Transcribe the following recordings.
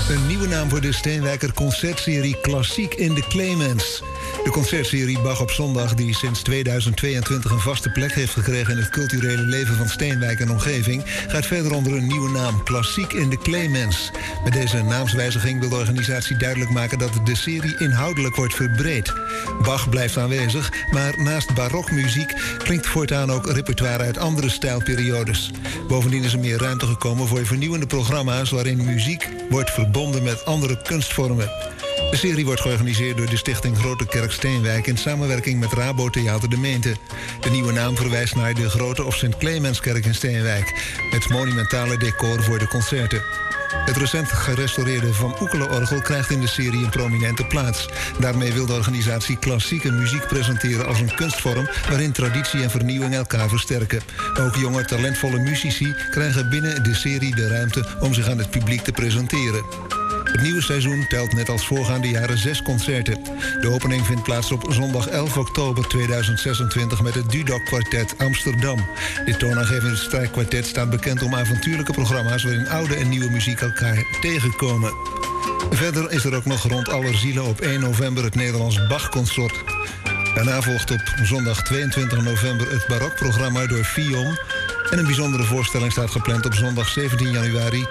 Een nieuwe naam voor de Steenwijker concertserie Klassiek in de Clemens. De concertserie Bach op zondag, die sinds 2022 een vaste plek heeft gekregen in het culturele leven van Steenwijk en omgeving, gaat verder onder een nieuwe naam, Klassiek in de Clemens. Met deze naamswijziging wil de organisatie duidelijk maken dat de serie inhoudelijk wordt verbreed. Bach blijft aanwezig, maar naast barokmuziek klinkt voortaan ook repertoire uit andere stijlperiodes. Bovendien is er meer ruimte gekomen voor vernieuwende programma's waarin muziek wordt verbonden met andere kunstvormen. De serie wordt georganiseerd door de stichting Grote Kerk Steenwijk in samenwerking met Rabo Theater de Meente. De nieuwe naam verwijst naar de Grote of Sint Clemenskerk in Steenwijk, met monumentale decor voor de concerten. Het recent gerestaureerde Van Oekelen-orgel krijgt in de serie een prominente plaats. Daarmee wil de organisatie klassieke muziek presenteren als een kunstvorm waarin traditie en vernieuwing elkaar versterken. Ook jonge, talentvolle muzici krijgen binnen de serie de ruimte om zich aan het publiek te presenteren. Het nieuwe seizoen telt net als voorgaande jaren 6 concerten. De opening vindt plaats op zondag 11 oktober 2026 met het Dudok Kwartet Amsterdam. Dit toonaangevende strijkkwartet staat bekend om avontuurlijke programma's waarin oude en nieuwe muziek elkaar tegenkomen. Verder is er ook nog rond Allerzielen op 1 november het Nederlands Bach-consort. Daarna volgt op zondag 22 november het barokprogramma door Fion. En een bijzondere voorstelling staat gepland op zondag 17 januari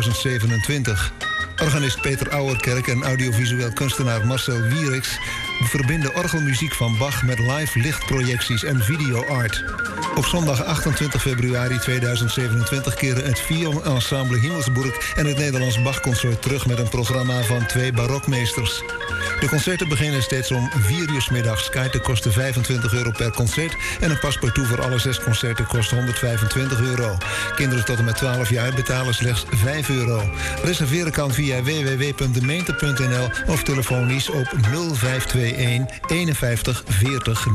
2027. Organist Peter Ouwerkerk en audiovisueel kunstenaar Marcel Wieriks verbinden orgelmuziek van Bach met live lichtprojecties en videoart. Op zondag 28 februari 2027 keren het Fion-ensemble Himmelsburg en het Nederlands Bach-consort terug met een programma van 2 barokmeesters. De concerten beginnen steeds om 4 uur 's middags. Kaarten kosten €25 per concert en een paspartout voor alle 6 concerten kost €125. Kinderen tot en met 12 jaar betalen slechts €5. Reserveren kan via www.demeente.nl of telefonisch op 0521 51 40